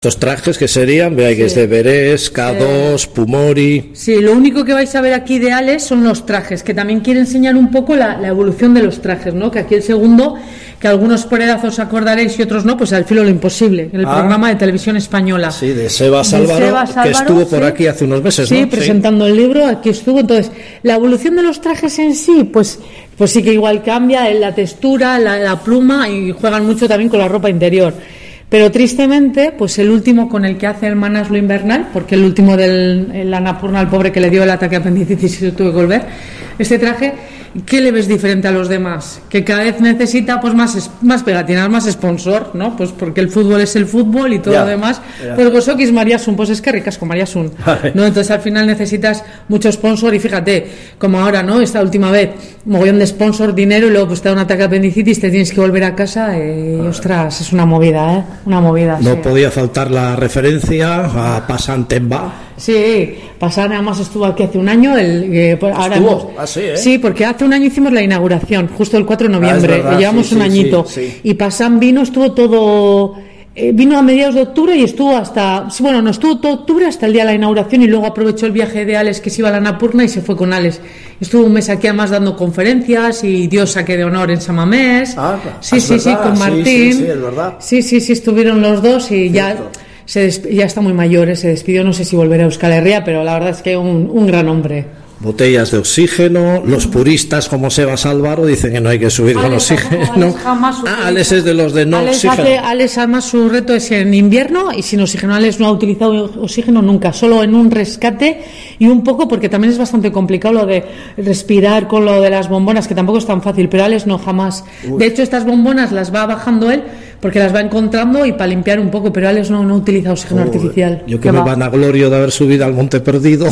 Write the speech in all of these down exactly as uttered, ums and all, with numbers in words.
Estos trajes que serían, veáis que es de Berés, K dos, Pumori. Sí, lo único que vais a ver aquí de Alex son los trajes, que también quiere enseñar un poco la, la evolución de los trajes, ¿no? Que aquí el segundo, que algunos por edad os acordaréis y otros no, pues Al filo de lo imposible, en el ah, programa de televisión española. Sí, de Sebas Álvaro, que estuvo por sí, aquí hace unos meses, sí, ¿no? presentando sí. el libro, aquí estuvo. Entonces, la evolución de los trajes en sí, pues, pues sí que igual cambia en la textura, la, la pluma, y juegan mucho también con la ropa interior. Pero tristemente, pues el último con el que hace el Manaslu invernal, porque el último del Annapurna, al pobre que le dio el ataque a apendicitis y se tuvo que volver, este traje, ¿qué le ves diferente a los demás? Que cada vez necesita pues más más pegatinas, más sponsor, ¿no? Pues porque el fútbol es el fútbol y todo yeah, lo demás. Yeah. Pues Gosokis Mariasun, pues es que ricasco Mariasun, ¿no? Entonces al final necesitas mucho sponsor y fíjate, como ahora, ¿no? Esta última vez, mogollón de sponsor, dinero y luego pues te da un ataque a apendicitis, te tienes que volver a casa y ah. ostras, es una movida, ¿eh? Una movida. No sí. podía faltar la referencia a Pasan Temba. Sí, Pasan además estuvo aquí hace un año. El, eh, ahora ¿Estuvo? Hemos, ¿Ah, sí, eh? sí, porque hace un año hicimos la inauguración, justo el cuatro de noviembre, ah, es verdad, llevamos sí, un sí, añito. Sí, sí. Y Pasan vino, estuvo todo... Eh, vino a mediados de octubre y estuvo hasta... Bueno, no, estuvo todo octubre hasta el día de la inauguración y luego aprovechó el viaje de Alex que se iba a la Annapurna y se fue con Alex. Estuvo un mes aquí además dando conferencias y dio saque de honor en Samamés. Ah, sí, es sí, verdad. sí, con Martín. Sí, sí, sí, es verdad. Sí, sí, sí, estuvieron los dos y Cierto. ya... Se desp- ya está muy mayor, ¿eh? Se despidió, no sé si volverá a Euskal Herria, pero la verdad es que un, un gran hombre. Botellas de oxígeno, los puristas como Sebas Álvaro dicen que no hay que subir Alex, con oxígeno. Alex jamás ah, Alex es de los de no Alex oxígeno. Hace, Alex además su reto es en invierno y sin oxígeno. Alex no ha utilizado oxígeno nunca, solo en un rescate y un poco porque también es bastante complicado lo de respirar con lo de las bombonas, que tampoco es tan fácil, pero Alex no jamás. Uy. De hecho, estas bombonas las va bajando él porque las va encontrando y para limpiar un poco, pero Alex no, no utiliza oxígeno oh, artificial. Yo que me vanaglorio de haber subido al Monte Perdido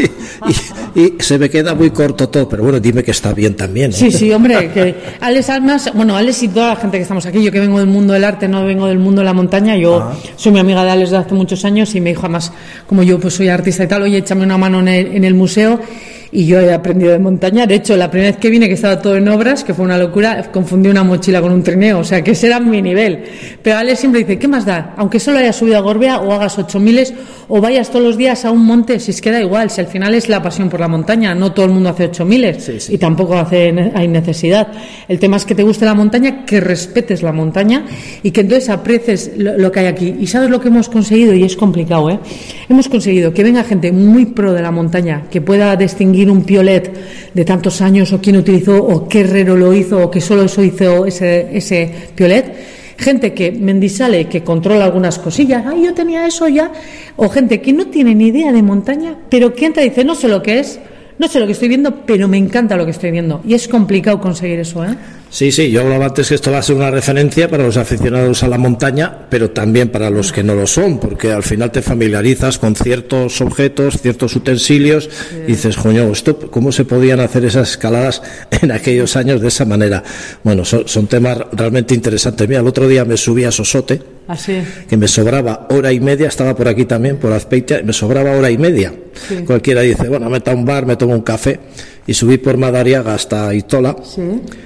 y, y, y se me queda muy corto todo, pero bueno, dime que está bien también, ¿no? Sí, sí, hombre, que Alex además, bueno, Alex y toda la gente que estamos aquí, yo que vengo del mundo del arte, no vengo del mundo de la montaña, yo ah. soy mi amiga de Alex de hace muchos años y me dijo además, como yo pues soy artista y tal, oye, échame una mano en el, en el museo. Y yo he aprendido de montaña. De hecho, la primera vez que vine, que estaba todo en obras, que fue una locura, confundí una mochila con un trineo. O sea, que ese era mi nivel. Pero Alex siempre dice, ¿qué más da? Aunque solo hayas subido a Gorbea o hagas ocho miles o vayas todos los días a un monte, si es que da igual. Si al final es la pasión por la montaña. No todo el mundo hace ocho miles sí, sí. y tampoco hace, hay necesidad. El tema es que te guste la montaña, que respetes la montaña y que entonces aprecies lo, lo que hay aquí. Y ¿sabes lo que hemos conseguido? Y es complicado, ¿eh? Hemos conseguido que venga gente muy pro de la montaña, que pueda distinguir un piolet de tantos años o quién utilizó o qué herrero lo hizo o que solo eso hizo ese, ese piolet, gente que Mendizale que controla algunas cosillas, ay yo tenía eso ya, o gente que no tiene ni idea de montaña pero que entra y dice no sé lo que es, no sé lo que estoy viendo pero me encanta lo que estoy viendo y es complicado conseguir eso, ¿eh? Sí, sí, yo hablaba antes que esto va a ser una referencia para los aficionados a la montaña, pero también para los que no lo son, porque al final te familiarizas con ciertos objetos, ciertos utensilios, sí. y dices, coño, esto, ¿cómo se podían hacer esas escaladas en aquellos años de esa manera? Bueno, son, son temas realmente interesantes. Mira, el otro día me subí a Sosote, ¿Ah, sí? que me sobraba hora y media, estaba por aquí también, por Azpeitia, me sobraba hora y media. Sí. Cualquiera dice, bueno, me meto a un bar, me tomo un café, y subí por Madariaga hasta Itola. Sí.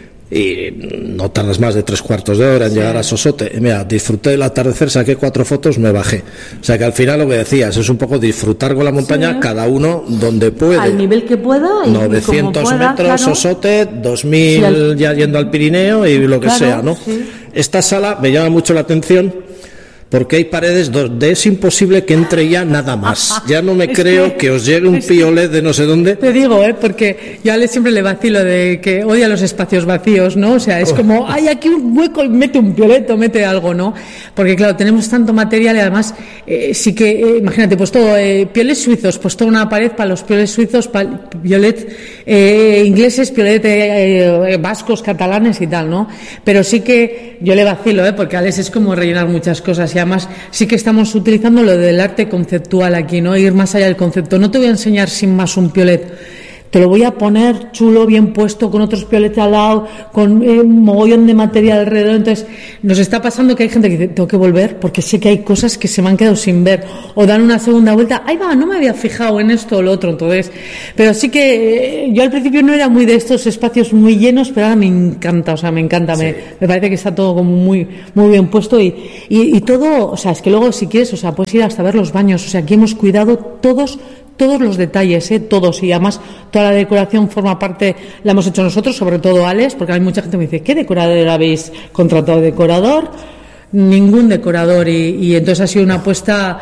Y no tardas más de tres cuartos de hora en sí. llegar a Sosote. Y mira, disfruté del atardecer, saqué cuatro fotos, me bajé. O sea que al final lo que decías es un poco disfrutar con la montaña, sí. cada uno donde puede. Al nivel que pueda. Y novecientos como pueda, metros, claro. Sosote, dos mil sí, al... ya yendo al Pirineo y lo que claro, sea, ¿no? Sí. Esta sala me llama mucho la atención porque hay paredes donde es imposible que entre ya nada más. Ya no me creo que, que os llegue un piolet de no sé dónde. Te digo, ¿eh? Porque yo a Alex siempre le vacilo de que odia los espacios vacíos, ¿no? O sea, es como, hay aquí un hueco y mete un pioleto, mete algo, ¿no? Porque claro, tenemos tanto material y además eh, sí que, eh, imagínate, pues todo, eh, piolets suizos, pues toda una pared para los piolets suizos, para piolets eh, ingleses, piolets eh, eh, vascos, catalanes y tal, ¿no? Pero sí que yo le vacilo, ¿eh? Porque Alex es como rellenar muchas cosas y además sí que estamos utilizando lo del arte conceptual aquí, ¿no? Ir más allá del concepto. No te voy a enseñar sin más un piolet te lo voy a poner chulo, bien puesto, con otros pioletes al lado, con eh, un mogollón de material alrededor. Entonces, nos está pasando que hay gente que dice, tengo que volver, porque sé que hay cosas que se me han quedado sin ver, o dan una segunda vuelta, ay va, no me había fijado en esto o lo otro. Entonces, pero sí que eh, yo al principio no era muy de estos espacios muy llenos, pero ahora me encanta, o sea, me encanta, sí. me, me parece que está todo como muy, muy bien puesto y, y, y todo, o sea, es que luego si quieres, o sea, puedes ir hasta ver los baños, o sea, aquí hemos cuidado todos todos los detalles, ¿eh? Todos, y además toda la decoración forma parte, la hemos hecho nosotros, sobre todo Alex, porque hay mucha gente que me dice, ¿qué decorador habéis contratado? ¿Decorador? Ningún decorador, y, y entonces ha sido una apuesta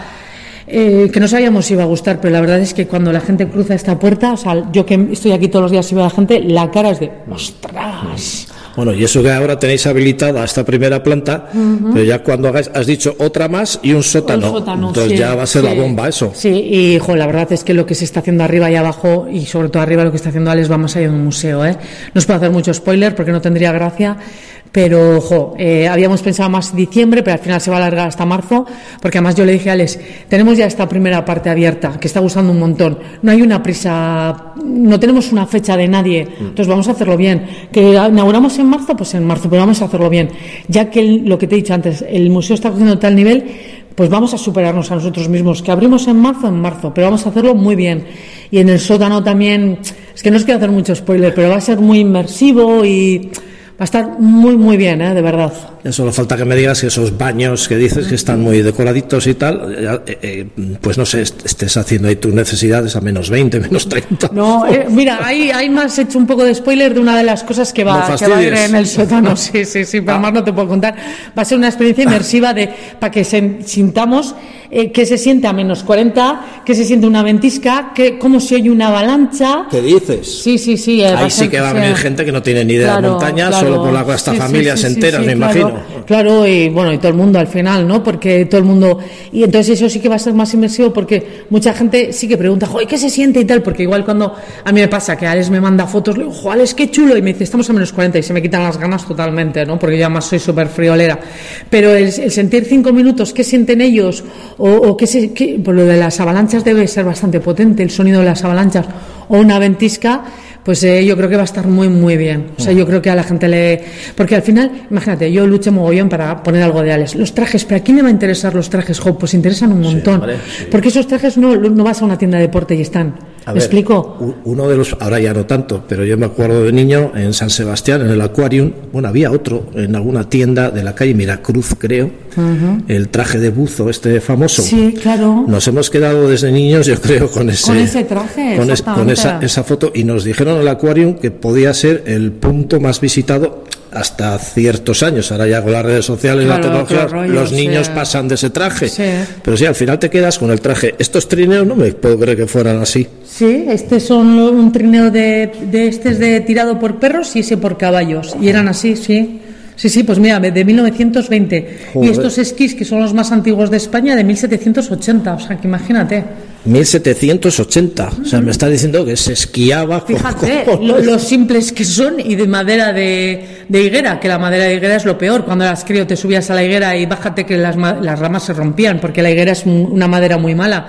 eh, que no sabíamos si iba a gustar, pero la verdad es que cuando la gente cruza esta puerta, o sea, yo que estoy aquí todos los días y veo a la gente, la cara es de ¡ostras! Bueno, y eso que ahora tenéis habilitada esta primera planta, uh-huh. pero ya cuando hagáis, has dicho otra más y un sótano, un sótano entonces sí, ya va a ser sí. la bomba eso. Sí, y jo, la verdad es que lo que se está haciendo arriba y abajo, y sobre todo arriba lo que está haciendo Alex, va más allá de un museo, ¿eh? No os puedo hacer mucho spoiler porque no tendría gracia, pero jo, eh, habíamos pensado más diciembre, pero al final se va a alargar hasta marzo, porque además yo le dije a Alex, tenemos ya esta primera parte abierta, que está gustando un montón, no hay una prisa, no tenemos una fecha de nadie, entonces vamos a hacerlo bien, que inauguramos en marzo, pues en marzo, pero vamos a hacerlo bien, ya que el, lo que te he dicho antes, el museo está cogiendo tal nivel, pues vamos a superarnos a nosotros mismos, que abrimos en marzo, en marzo, pero vamos a hacerlo muy bien. Y en el sótano también, es que no os quiero hacer mucho spoiler, pero va a ser muy inmersivo y va a estar muy, muy bien, ¿eh? De verdad. Ya solo falta que me digas que esos baños que dices que están muy decoraditos y tal, eh, eh, pues no sé, estés haciendo ahí tus necesidades a menos veinte, menos treinta. No, eh, mira, ahí, ahí me has hecho un poco de spoiler de una de las cosas que va, no que va a ir en el sótano. Sí, sí, sí, pero ah. más no te puedo contar. Va a ser una experiencia inmersiva de para que se, sintamos eh, que se siente a menos cuarenta, que se siente una ventisca, que como si oye una avalancha. ¿Qué dices? Sí, sí, sí. Eh, ahí sí que va a venir gente que no tiene ni idea claro, de montaña, claro, solo por la hasta sí, familias sí, sí, enteras, sí, sí, me claro, imagino. Claro, y bueno, y todo el mundo al final, ¿no? Porque todo el mundo... Y entonces eso sí que va a ser más inmersivo porque mucha gente sí que pregunta, joder, ¿qué se siente y tal? Porque igual cuando a mí me pasa que Alex me manda fotos, le digo, joder, Alex, qué chulo, y me dice, estamos a menos cuarenta, y se me quitan las ganas totalmente, ¿no? Porque yo además soy súper friolera. Pero el, el sentir cinco minutos, ¿qué sienten ellos? O, o qué se... Qué, pues lo de las avalanchas debe ser bastante potente, el sonido de las avalanchas, o una ventisca... Pues eh, yo creo que va a estar muy, muy bien. O sea, yo creo que a la gente le... Porque al final, imagínate, yo luché mogollón para poner algo de Alex. Los trajes, ¿pero a quién le va a interesar los trajes, Jo? Pues interesan un montón. Sí, vale, sí. Porque esos trajes no, no vas a una tienda de deporte y están. ¿Me explico? Uno de los... Ahora ya no tanto, pero yo me acuerdo de niño en San Sebastián, en el Aquarium, bueno, había otro en alguna tienda de la calle Miracruz, creo, uh-huh. el traje de buzo este famoso. Sí, claro. Nos hemos quedado desde niños, yo creo, con ese... Con ese traje, con, es, con esa, esa foto, y nos dijeron en el Aquarium que podía ser el punto más visitado hasta ciertos años. Ahora ya con las redes sociales y claro, la tecnología rollo, los niños sí. pasan de ese traje, sí. pero sí, al final te quedas con el traje. Estos trineos no me puedo creer que fueran así. Sí, este son un trineo de, de este es de tirado por perros y ese por caballos, y eran así, sí. Sí, sí, pues mira, de mil novecientos veinte. Joder. Y estos esquís, que son los más antiguos de España, de mil setecientos ochenta, o sea, que imagínate. mil setecientos ochenta, o sea, me estás diciendo que se esquiaba. Fíjate, lo, lo simples que son, y de madera de, de higuera, que la madera de higuera es lo peor. Cuando eras crío te subías a la higuera y bájate que las, las ramas se rompían, porque la higuera es un, una madera muy mala.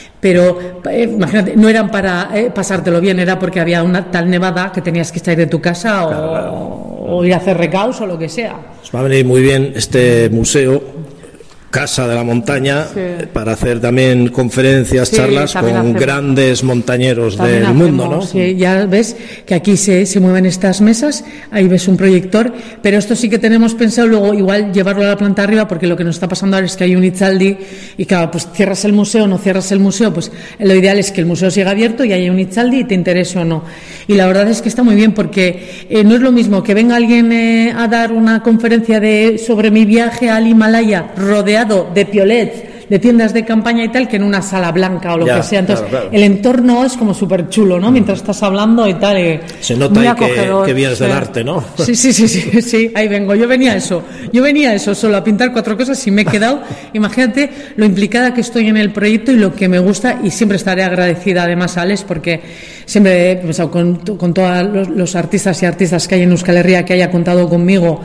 Pero eh, imagínate, no eran para eh, pasártelo bien, era porque había una tal nevada que tenías que salir de tu casa o, claro, claro. o ir a hacer recaos o lo que sea. Os va a venir muy bien este museo, Casa de la Montaña, sí. para hacer también conferencias, sí, charlas con hacemos. grandes montañeros también del hacemos, mundo, ¿no? Sí, ya ves que aquí se, se mueven estas mesas, ahí ves un proyector, pero esto sí que tenemos pensado luego igual llevarlo a la planta arriba, porque lo que nos está pasando ahora es que hay un Itzaldi y claro, pues cierras el museo, no cierras el museo, pues lo ideal es que el museo siga abierto y haya un Itzaldi y te interese o no. Y la verdad es que está muy bien, porque eh, no es lo mismo que venga alguien eh, a dar una conferencia de sobre mi viaje al Himalaya rodeado de piolets, de tiendas de campaña y tal, que en una sala blanca o lo ya, que sea. Entonces, claro, claro. el entorno es como súper chulo, ¿no? Mientras estás hablando y tal. Y se nota ahí que, que vienes del arte, ¿no? Sí, sí, sí, sí, sí, ahí vengo. Yo venía a eso. Yo venía a eso, solo a pintar cuatro cosas y me he quedado. Imagínate lo implicada que estoy en el proyecto y lo que me gusta, y siempre estaré agradecida además a Alex, porque siempre he pensado con, con todos los, los artistas y artistas que hay en Euskal Herria que haya contado conmigo.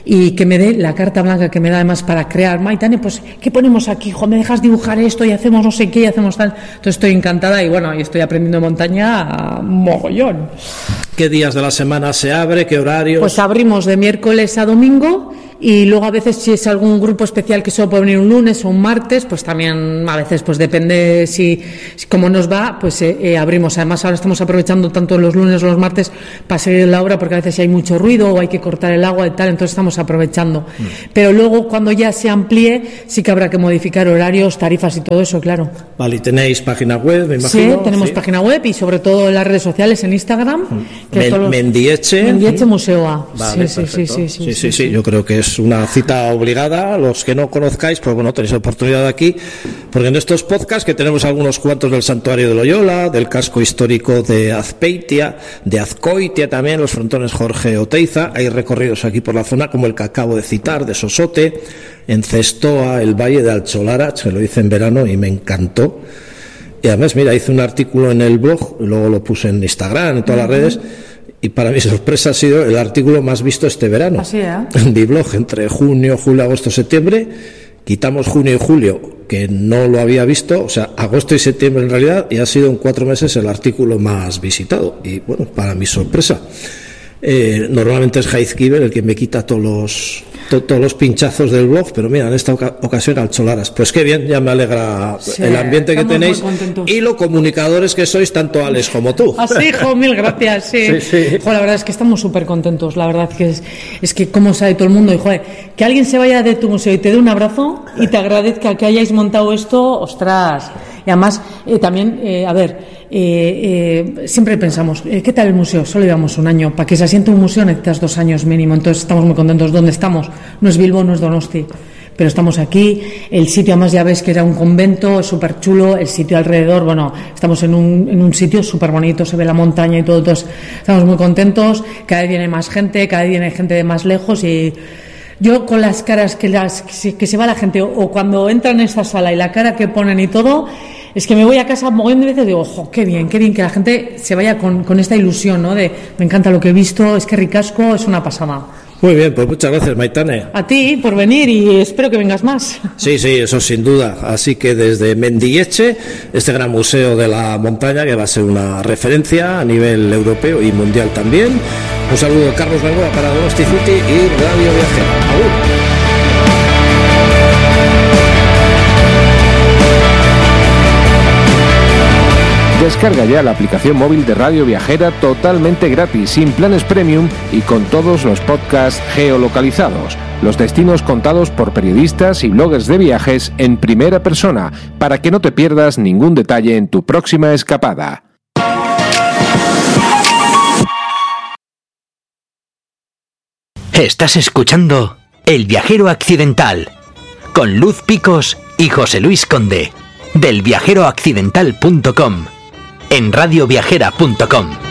y que me dé la carta blanca que me da además para crear. Maitane, pues, ¿qué ponemos aquí? Jo, ¿me dejas dibujar esto y hacemos no sé qué y hacemos tal? Entonces estoy encantada y bueno, y estoy aprendiendo montaña a mogollón. ¿Qué días de la semana se abre? ¿Qué horarios? Pues abrimos de miércoles a domingo y luego a veces si es algún grupo especial que solo puede venir un lunes o un martes, pues también a veces pues depende si, si cómo nos va, pues eh, eh, abrimos. Además ahora estamos aprovechando tanto los lunes o los martes para seguir la obra porque a veces si hay mucho ruido o hay que cortar el agua y tal, entonces estamos aprovechando. Mm. Pero luego cuando ya se amplíe sí que habrá que modificar horarios, tarifas y todo eso, claro. Vale, ¿y tenéis página web, me imagino? Sí, tenemos ¿Sí? página web y sobre todo en las redes sociales, en Instagram. Mm. Que Men, los... Mendieche. Mendieche Museo A. Vale, sí, sí, sí, sí, sí, sí, sí, sí, yo creo que es una cita obligada. Los que no conozcáis, pues bueno, tenéis la oportunidad aquí, porque en estos podcasts que tenemos algunos cuantos del Santuario de Loyola, del casco histórico de Azpeitia, de Azcoitia también, los frontones Jorge Oteiza, hay recorridos aquí por la zona como el que acabo de citar, de Sosote, en Cestoa, el Valle de Alcholarach, que lo hice en verano y me encantó. Y además, mira, hice un artículo en el blog, luego lo puse en Instagram, en todas uh-huh. las redes, y para mi sorpresa ha sido el artículo más visto este verano. Así, ¿eh? En mi blog, entre junio, julio, agosto, septiembre, quitamos junio y julio, que no lo había visto, o sea, agosto y septiembre en realidad, y ha sido en cuatro meses el artículo más visitado. Y bueno, para mi sorpresa, eh, normalmente es Jaizkibel el que me quita todos los... todos los pinchazos del blog, pero mira, en esta ocasión Alcholaras. Pues qué bien, ya me alegra sí, el ambiente que tenéis y lo comunicadores que sois, tanto Alex como tú. Así, jo, mil gracias, sí. sí, sí. Jo, la verdad es que estamos súper contentos, la verdad que es, es que cómo sabe todo el mundo, y joder, que alguien se vaya de tu museo y te dé un abrazo y te agradezca que hayáis montado esto, ostras. Y además, eh, también, eh, a ver, Eh, eh, siempre pensamos, eh, ¿qué tal el museo? Solo llevamos un año. Para que se asiente un museo necesitas dos años mínimo. Entonces estamos muy contentos. ¿Dónde estamos? No es Bilbo, no es Donosti, pero estamos aquí. El sitio, además, ya ves que era un convento, es súper chulo. El sitio alrededor, bueno, estamos en un, en un sitio súper bonito, se ve la montaña y todo. Entonces estamos muy contentos. Cada vez viene más gente, cada vez viene gente de más lejos y... Yo con las caras que, las, que, se, que se va la gente, o, o cuando entra en esta sala y la cara que ponen y todo, es que me voy a casa un montón de veces y digo, ojo, qué bien, qué bien que la gente se vaya con, con esta ilusión, ¿no? De, me encanta lo que he visto, es que ricasco, es una pasada. Muy bien, pues muchas gracias, Maitane. A ti por venir y espero que vengas más. Sí, sí, eso sin duda. Así que desde Mendieche, este gran museo de la montaña que va a ser una referencia a nivel europeo y mundial también. Un saludo, Carlos Bengoa, para Donosti Zuti y Radio Viajera. ¡Agur! Descarga ya la aplicación móvil de Radio Viajera totalmente gratis, sin planes premium y con todos los podcasts geolocalizados, los destinos contados por periodistas y bloggers de viajes en primera persona, para que no te pierdas ningún detalle en tu próxima escapada. Estás escuchando El Viajero Accidental, con Luz Picos y José Luis Conde, del viajero accidental punto com. en radio viajera punto com.